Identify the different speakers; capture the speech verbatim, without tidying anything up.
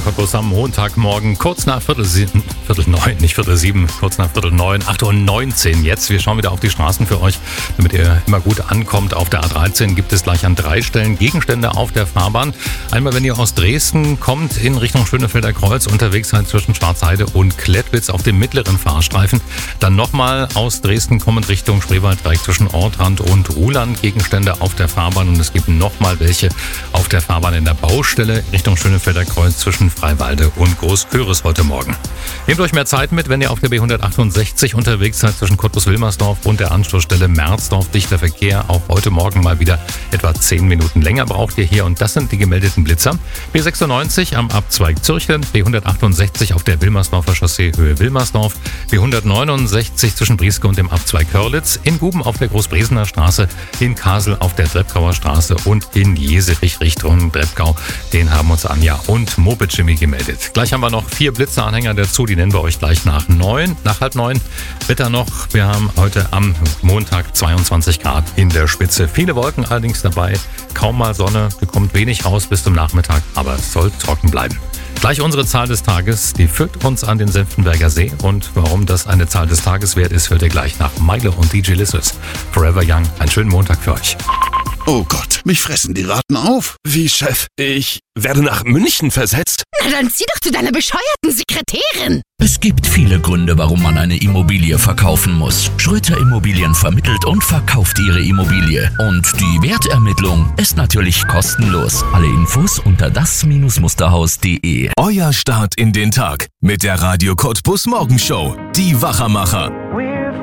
Speaker 1: Cottbus am Montagmorgen, kurz nach Viertel sieben, Viertel neun, nicht Viertel sieben, kurz nach Viertel neun, acht Uhr neunzehn jetzt. Wir schauen wieder auf die Straßen für euch, damit ihr immer gut ankommt. Auf der A dreizehn gibt es gleich an drei Stellen Gegenstände auf der Fahrbahn. Einmal, wenn ihr aus Dresden kommt, in Richtung Schönefelder Kreuz, unterwegs seid zwischen Schwarzheide und Klettwitz auf dem mittleren Fahrstreifen. Dann nochmal aus Dresden kommend Richtung Spreewaldreieck zwischen Ortrand und Ruhland, Gegenstände auf der Fahrbahn. Und es gibt nochmal welche auf der Fahrbahn in der Baustelle Richtung Schönefelder Kreuz zwischen Freiwalde und Großköris heute Morgen. Nehmt euch mehr Zeit mit, wenn ihr auf der B hundertachtundsechzig unterwegs seid zwischen Cottbus-Wilmersdorf und der Anschlussstelle Merzdorf. Dichter Verkehr, auch heute Morgen mal wieder etwa zehn Minuten länger braucht ihr hier und das sind die gemeldeten Blitzer. B sechsundneunzig am Abzweig Zürchen, B hundertachtundsechzig auf der Wilmersdorfer Chaussee Höhe Wilmersdorf, B hundertneunundsechzig zwischen Brieske und dem Abzweig Hörlitz, in Guben auf der Großbresener Straße, in Kasel auf der Treppgauer Straße und in Jeserich Richtung Treppgau. Den haben uns Anja und Moped Jimmy gemeldet. Gleich haben wir noch vier Blitzeranhänger dazu, die nennen wir euch gleich nach neun, nach halb neun. Wetter noch, wir haben heute am Montag zweiundzwanzig Grad in der Spitze. Viele Wolken allerdings dabei, kaum mal Sonne, bekommt wenig raus bis zum Nachmittag, aber es soll trocken bleiben. Gleich unsere Zahl des Tages, die führt uns an den Senftenberger See und warum das eine Zahl des Tages wert ist, hört ihr gleich nach Milo und D J Lissus. Forever Young, einen schönen Montag für euch.
Speaker 2: Oh Gott, mich fressen die Ratten auf.
Speaker 3: Wie, Chef? Ich werde nach München versetzt?
Speaker 4: Na dann zieh doch zu deiner bescheuerten Sekretärin.
Speaker 5: Es gibt viele Gründe, warum man eine Immobilie verkaufen muss. Schröter Immobilien vermittelt und verkauft ihre Immobilie. Und die Wertermittlung ist natürlich kostenlos. Alle Infos unter das Musterhaus punkt de.
Speaker 6: Euer Start in den Tag mit der Radio Cottbus Morgenshow. Die Wachermacher.